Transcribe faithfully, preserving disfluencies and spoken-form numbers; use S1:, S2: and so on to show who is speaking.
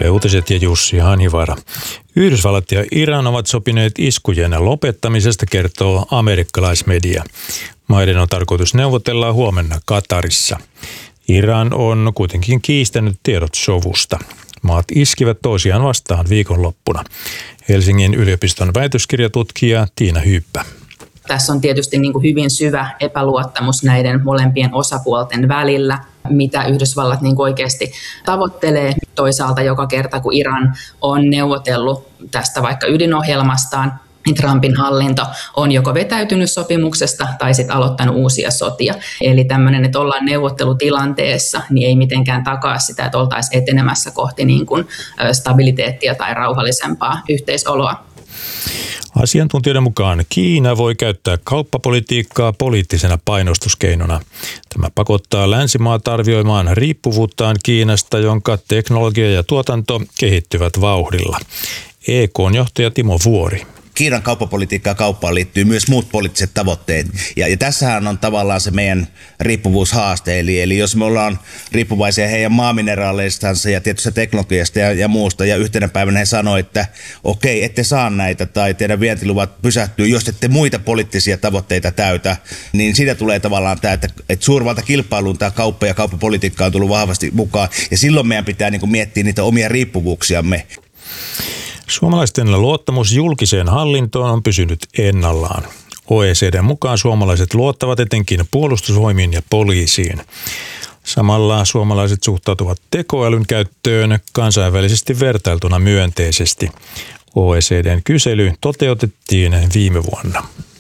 S1: Yle Uutiset ja Jussi Hanhivaara. Yhdysvallat ja Iran ovat sopineet iskujen lopettamisesta, kertoo amerikkalaismedia. Maiden on tarkoitus neuvotella huomenna Katarissa. Iran on kuitenkin kiistänyt tiedot sovusta. Maat iskivät toisiaan vastaan viikonloppuna. Helsingin yliopiston väitöskirjatutkija Tiina Hyyppä.
S2: Tässä on tietysti niin kuin hyvin syvä epäluottamus näiden molempien osapuolten välillä, mitä Yhdysvallat niin kuin oikeasti tavoittelee. Toisaalta joka kerta, kun Iran on neuvotellut tästä vaikka ydinohjelmastaan, niin Trumpin hallinto on joko vetäytynyt sopimuksesta tai sitten aloittanut uusia sotia. Eli tämmöinen, että ollaan neuvottelutilanteessa, niin ei mitenkään takaa sitä, että oltaisiin etenemässä kohti niin kuin stabiliteettia tai rauhallisempaa yhteisoloa.
S1: Asiantuntijoiden mukaan Kiina voi käyttää kauppapolitiikkaa poliittisena painostuskeinona. Tämä pakottaa länsimaat arvioimaan riippuvuuttaan Kiinasta, jonka teknologia ja tuotanto kehittyvät vauhdilla. E K:n johtaja Timo Vuori.
S3: Kiinan kauppapolitiikkaan ja kauppaan liittyy myös muut poliittiset tavoitteet. Ja, ja tässähän on tavallaan se meidän riippuvuushaaste. Eli, eli jos me ollaan riippuvaisia heidän maamineraaleista ja tietystä teknologiasta ja, ja muusta, ja yhtenä päivänä he sanoo, että okei, ette saa näitä tai teidän vientiluvat pysähtyy, jos ette muita poliittisia tavoitteita täytä, niin siitä tulee tavallaan tämä, että, että suurvaltakilpailuun tämä kauppa ja kauppapolitiikka on tullut vahvasti mukaan. Ja silloin meidän pitää niin kuin miettiä niitä omia riippuvuuksiamme.
S1: Suomalaisten luottamus julkiseen hallintoon on pysynyt ennallaan. O E C D:n mukaan suomalaiset luottavat etenkin puolustusvoimiin ja poliisiin. Samalla suomalaiset suhtautuvat tekoälyn käyttöön kansainvälisesti vertailtuna myönteisesti. O E C D:n kysely toteutettiin viime vuonna.